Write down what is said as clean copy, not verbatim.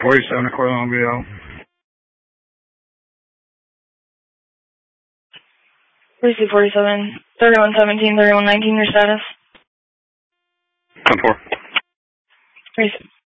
47 to Columbia. 4247, 3117, 3119, your status? 10-4. 36.